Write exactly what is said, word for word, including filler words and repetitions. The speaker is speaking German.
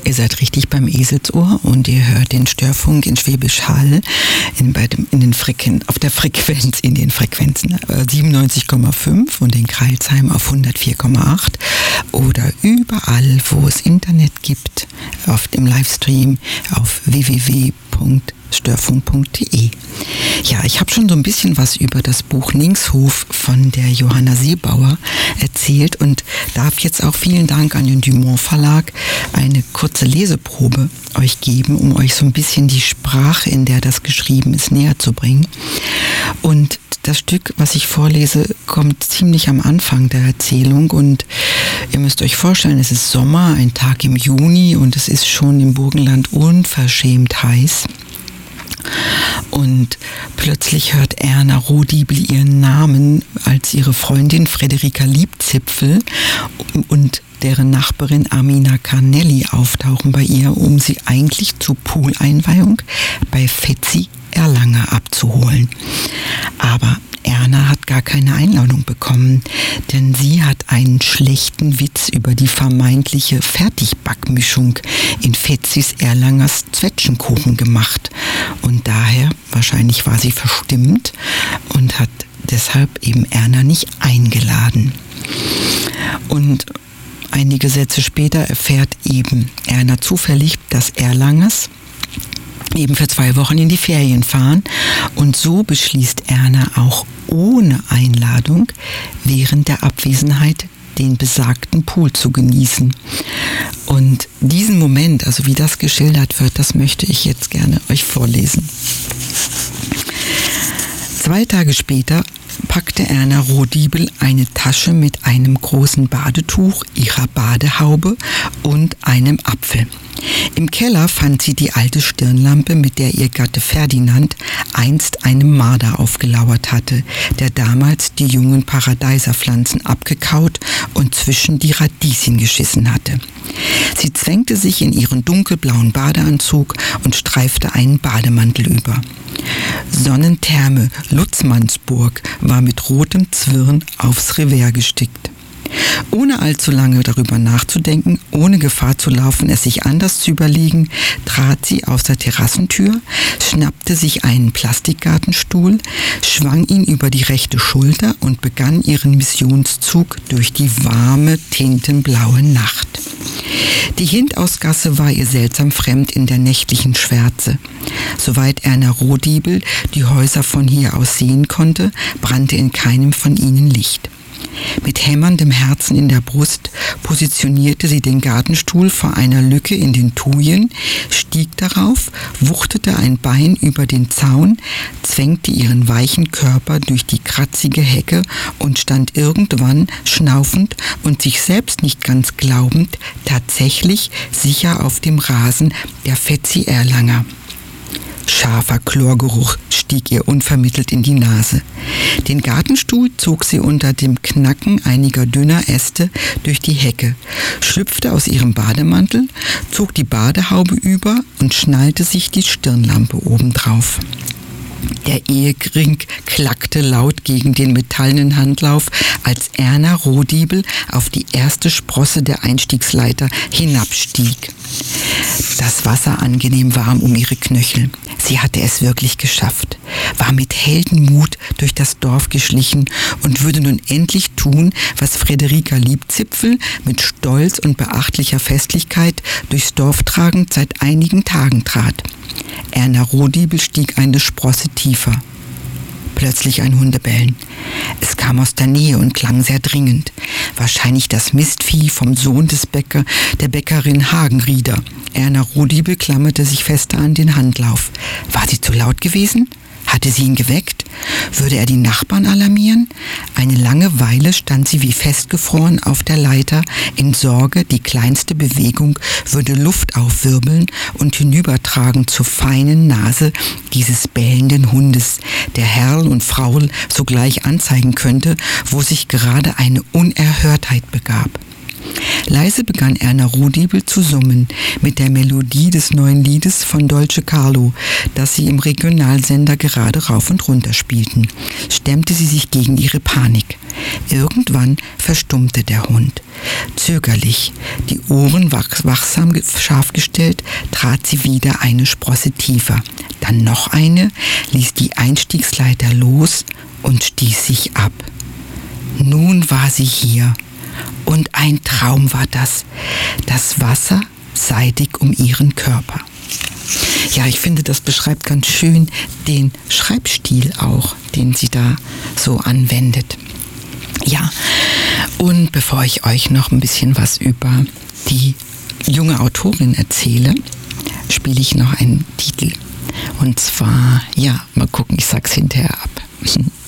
Ihr seid richtig beim Eselsohr und ihr hört den Störfunk in Schwäbisch Hall in, bei dem, in den Frequen, auf der Frequenz, in den Frequenzen siebenundneunzig Komma fünf und in Kreilsheim auf hundertvier Komma acht oder überall, wo es Internet gibt, auf dem Livestream auf w w w punkt störfunk punkt de. Ja, ich habe schon so ein bisschen was über das Buch Ningshof von der Johanna Seebauer erzählt und darf jetzt auch vielen Dank an den Dumont Verlag eine kurze Leseprobe euch geben, um euch so ein bisschen die Sprache, in der das geschrieben ist, näher zu bringen. Und das Stück, was ich vorlese, kommt ziemlich am Anfang der Erzählung und ihr müsst euch vorstellen, es ist Sommer, ein Tag im Juni und es ist schon im Burgenland unverschämt heiß. Und plötzlich hört Erna Rohdiebel ihren Namen, als ihre Freundin Frederika Liebzipfel und deren Nachbarin Amina Carnelli auftauchen bei ihr, um sie eigentlich zur Pooleinweihung bei Fetzi Erlanger abzuholen. Aber Erna hat gar keine Einladung bekommen, denn sie hat einen schlechten Witz über die vermeintliche Fertigbackmischung in Fetzis Erlangers Zwetschgenkuchen gemacht. Und daher, wahrscheinlich war sie verstimmt und hat deshalb eben Erna nicht eingeladen. Und einige Sätze später erfährt eben Erna zufällig, dass Erlangers eben für zwei Wochen in die Ferien fahren und so beschließt Erna auch ohne Einladung während der Abwesenheit den besagten Pool zu genießen. Und diesen Moment, also wie das geschildert wird, das möchte ich jetzt gerne euch vorlesen. Zwei Tage später packte Erna Rohdiebel eine Tasche mit einem großen Badetuch, ihrer Badehaube und einem Apfel. Im Keller fand sie die alte Stirnlampe, mit der ihr Gatte Ferdinand einst einem Marder aufgelauert hatte, der damals die jungen Paradeiserpflanzen abgekaut und zwischen die Radieschen geschissen hatte. Sie zwängte sich in ihren dunkelblauen Badeanzug und streifte einen Bademantel über. Sonnentherme Lutzmannsburg war mit rotem Zwirn aufs Revers gestickt. Ohne allzu lange darüber nachzudenken, ohne Gefahr zu laufen, es sich anders zu überlegen, trat sie aus der Terrassentür, schnappte sich einen Plastikgartenstuhl, schwang ihn über die rechte Schulter und begann ihren Missionszug durch die warme, tintenblaue Nacht. Die Hindausgasse war ihr seltsam fremd in der nächtlichen Schwärze. Soweit Erna Rohdiebel die Häuser von hier aus sehen konnte, brannte in keinem von ihnen Licht. Mit hämmerndem Herzen in der Brust positionierte sie den Gartenstuhl vor einer Lücke in den Thujen, stieg darauf, wuchtete ein Bein über den Zaun, zwängte ihren weichen Körper durch die kratzige Hecke und stand irgendwann schnaufend und sich selbst nicht ganz glaubend tatsächlich sicher auf dem Rasen der Fetzi Erlanger. Scharfer Chlorgeruch stieg ihr unvermittelt in die Nase. Den Gartenstuhl zog sie unter dem Knacken einiger dünner Äste durch die Hecke, schlüpfte aus ihrem Bademantel, zog die Badehaube über und schnallte sich die Stirnlampe obendrauf. Der Ehering klackte laut gegen den metallenen Handlauf, als Erna Rohdiebel auf die erste Sprosse der Einstiegsleiter hinabstieg. Das Wasser angenehm warm um ihre Knöchel. Sie hatte es wirklich geschafft, war mit Heldenmut durch das Dorf geschlichen und würde nun endlich tun, was Frederika Liebzipfel mit Stolz und beachtlicher Festlichkeit durchs Dorf tragend seit einigen Tagen trat. Erna Rohdiebel stieg eine Sprosse tiefer. Plötzlich ein Hundebellen. Es kam aus der Nähe und klang sehr dringend. Wahrscheinlich das Mistvieh vom Sohn des Bäcker, der Bäckerin Hagenrieder. Erna Rohdiebel klammerte sich fester an den Handlauf. War sie zu laut gewesen? Hatte sie ihn geweckt? Würde er die Nachbarn alarmieren? Eine lange Weile stand sie wie festgefroren auf der Leiter, in Sorge, die kleinste Bewegung würde Luft aufwirbeln und hinübertragen zur feinen Nase dieses bellenden Hundes, der Herrl und Fraul sogleich anzeigen könnte, wo sich gerade eine Unerhörtheit begab. Leise begann Erna Rodiebel zu summen mit der Melodie des neuen Liedes von Dolce Carlo, das sie im Regionalsender gerade rauf und runter spielten. Stemmte sie sich gegen ihre Panik. Irgendwann verstummte der Hund. Zögerlich, die Ohren wach- wachsam scharf gestellt, trat sie wieder eine Sprosse tiefer. Dann noch eine, ließ die Einstiegsleiter los und stieß sich ab. Nun war sie hier. Und ein Traum war das. Das Wasser seidig um ihren Körper. Ja, ich finde, das beschreibt ganz schön den Schreibstil auch, den sie da so anwendet. Ja, und bevor ich euch noch ein bisschen was über die junge Autorin erzähle, spiele ich noch einen Titel. Und zwar, ja, mal gucken, ich sag's hinterher ab.